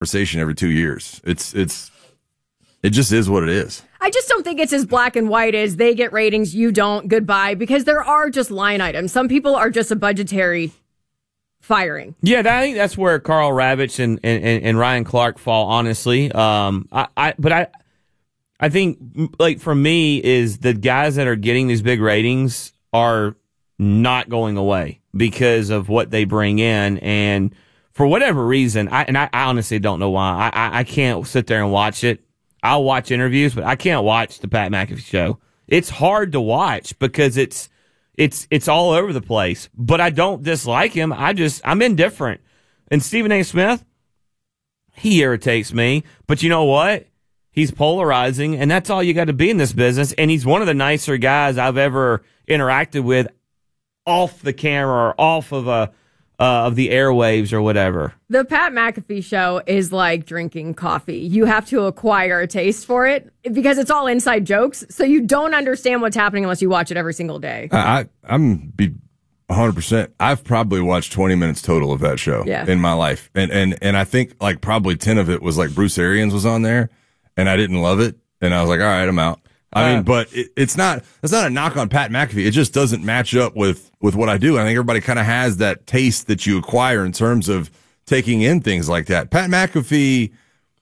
conversation every 2 years. It just is what it is. I just don't think it's as black and white as they get ratings, you don't, goodbye, because there are just line items. Some people are just a budgetary firing. Yeah, I think that's where Carl Ravitch and Ryan Clark fall, honestly. But I think, like, for me, is the guys that are getting these big ratings are not going away because of what they bring in. And for whatever reason, I honestly don't know why. I can't sit there and watch it. I'll watch interviews, but I can't watch the Pat McAfee show. It's hard to watch because it's all over the place. But I don't dislike him. I'm indifferent. And Stephen A. Smith, he irritates me. But you know what? He's polarizing, and that's all you got to be in this business. And he's one of the nicer guys I've ever interacted with off the camera or off of the airwaves or whatever. The Pat McAfee show is like drinking coffee. You have to acquire a taste for it because it's all inside jokes. So you don't understand what's happening unless you watch it every single day. I'm 100%. I've probably watched 20 minutes total of that show in my life. And I think like probably 10 of it was like Bruce Arians was on there and I didn't love it. And I was like, all right, I'm out. I mean, but it's not a knock on Pat McAfee. It just doesn't match up with what I do. I think everybody kind of has that taste that you acquire in terms of taking in things like that. Pat McAfee,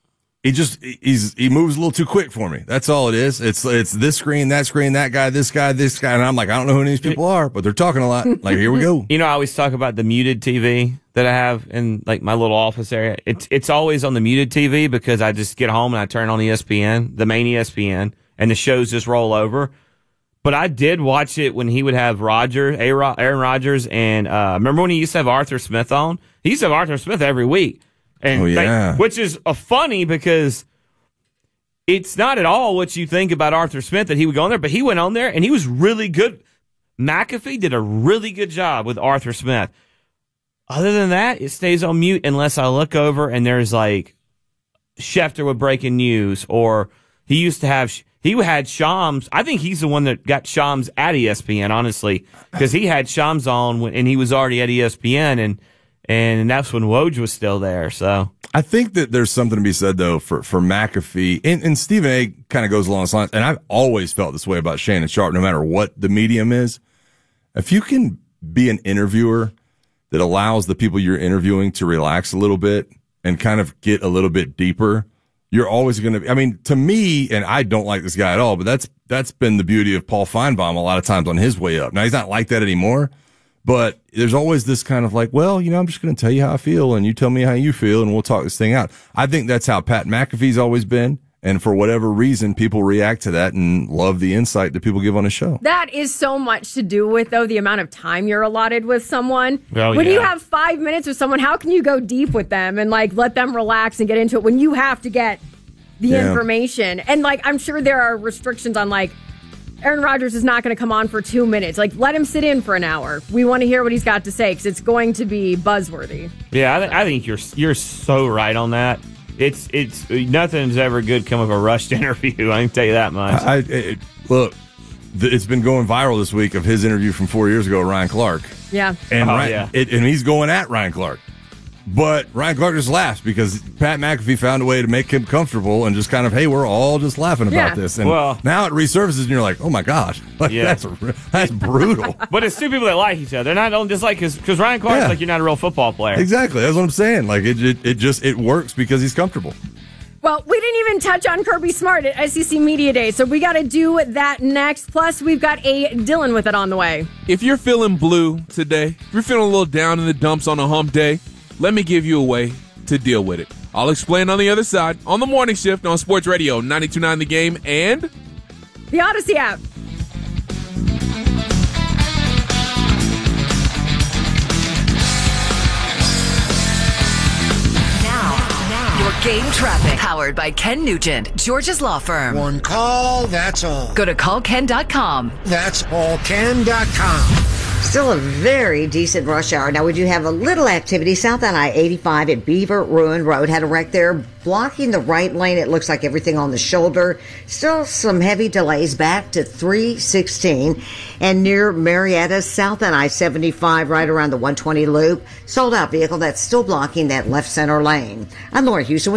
he moves a little too quick for me. That's all it is. It's this screen, that guy, this guy, and I'm like, I don't know who any of these people are, but they're talking a lot. Like, here we go. You know, I always talk about the muted TV that I have in like my little office area. It's always on the muted TV because I just get home and I turn on ESPN, the main ESPN. And the shows just roll over. But I did watch it when he would have Aaron Rodgers, and remember when he used to have Arthur Smith on? He used to have Arthur Smith every week. And which is funny because it's not at all what you think about Arthur Smith that he would go on there, but he went on there and he was really good. McAfee did a really good job with Arthur Smith. Other than that, it stays on mute unless I look over and there's like Schefter with breaking news, or he had Shams. I think he's the one that got Shams at ESPN, honestly, because he had Shams on and he was already at ESPN, and that's when Woj was still there. So I think that there's something to be said, though, for McAfee. And Stephen A. kind of goes along this line, and I've always felt this way about Shannon Sharpe, no matter what the medium is. If you can be an interviewer that allows the people you're interviewing to relax a little bit and kind of get a little bit deeper, you're always going to, I mean, to me, and I don't like this guy at all, but that's been the beauty of Paul Feinbaum a lot of times on his way up. Now, he's not like that anymore, but there's always this kind of like, well, you know, I'm just going to tell you how I feel, and you tell me how you feel, and we'll talk this thing out. I think that's how Pat McAfee's always been, and for whatever reason, people react to that and love the insight that people give on his show. That is so much to do with, though, the amount of time you're allotted with someone. Oh, when you have 5 minutes with someone, how can you go deep with them and, like, let them relax and get into it when you have to get the information? And, like, I'm sure there are restrictions on, like, Aaron Rodgers is not going to come on for 2 minutes. Like, let him sit in for an hour. We want to hear what he's got to say because it's going to be buzzworthy. Yeah, I think you're so right on that. It's nothing's ever good come of a rushed interview. I can tell you that much. Look, it's been going viral this week of his interview from 4 years ago, Ryan Clark. Yeah, and and he's going at Ryan Clark. But Ryan Clark just laughs because Pat McAfee found a way to make him comfortable and just kind of, hey, we're all just laughing about this. And now it resurfaces and you're like, oh my gosh, like, that's brutal. But it's two people that like each other. They're not just like, because Ryan Clark's like, you're not a real football player. Exactly. That's what I'm saying. Like it works because he's comfortable. Well, we didn't even touch on Kirby Smart at SEC Media Day, so we got to do that next. Plus, we've got a Dylan with it on the way. If you're feeling blue today, if you're feeling a little down in the dumps on a hump day, let me give you a way to deal with it. I'll explain on the other side on the morning shift on Sports Radio 92.9 The Game and the Odyssey app. Now, your game traffic. Powered by Ken Nugent, George's Law Firm. One call, that's all. Go to callken.com. That's allken.com. Still a very decent rush hour. Now, we do have a little activity. Southbound I-85 at Beaver Ruin Road had a wreck there, blocking the right lane. It looks like everything on the shoulder. Still some heavy delays back to 316. And near Marietta, southbound I-75, right around the 120 loop, sold out vehicle that's still blocking that left center lane. I'm Laura Houston with